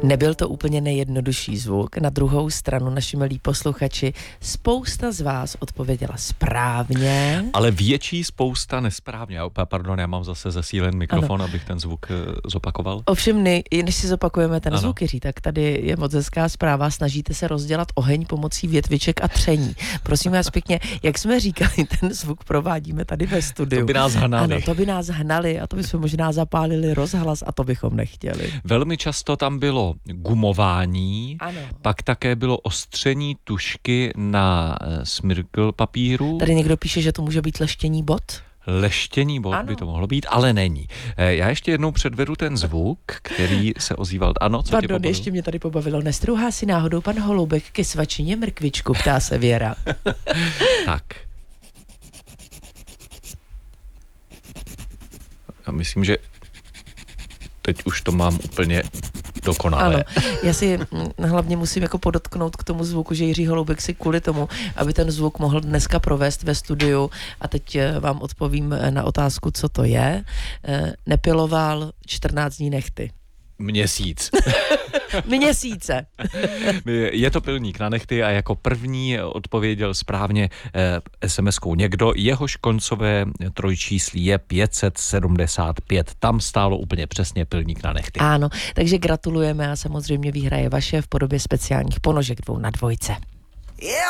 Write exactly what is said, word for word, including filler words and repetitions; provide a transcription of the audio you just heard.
Nebyl to úplně nejjednodušší zvuk. Na druhou stranu, naši milí posluchači, spousta z vás odpověděla správně. Ale větší spousta nesprávně. Pardon, já mám zase zesílen mikrofon, ano. abych ten zvuk zopakoval. Ovšem, ne, než si zopakujeme ten ano. zvuk, Jiří, tak tady je moc hezká zpráva. Snažíte se rozdělat oheň pomocí větviček a tření. Prosím vás pěkně, jak jsme říkali, ten zvuk provádíme tady ve studiu. To by nás hnali. Ano, to by nás hnali a to bychom možná zapálili rozhlas a to bychom nechtěli. Velmi často tam bylo gumování, ano. Pak také bylo ostření tušky na smrgl papíru. Tady někdo píše, že to může být leštění bot. Leštění bod ano. by to mohlo být, ale není. Já ještě jednou předvedu ten zvuk, který se ozýval. Ano, co Pardon, tě pobavilo? ještě mě tady pobavilo. Nestruhá si náhodou pan Holoubek ke svačině mrkvičku, ptá se Věra. Tak. Já myslím, že teď už to mám úplně dokonale. Ano, já si hlavně musím jako podotknout k tomu zvuku, že Jiří Holoubek si kvůli tomu, aby ten zvuk mohl dneska provést ve studiu, a teď vám odpovím na otázku, co to je, nepiloval čtrnáct dní nechty. Měsíc. Měsíce. Je to pilník na nechty a jako první odpověděl správně eh, es em eskou někdo, jehož koncové trojčíslí je pět set sedmdesát pět. Tam stálo úplně přesně pilník na nechty. Ano, takže gratulujeme a samozřejmě výhra je vaše v podobě speciálních ponožek dvou na dvojce. Yeah!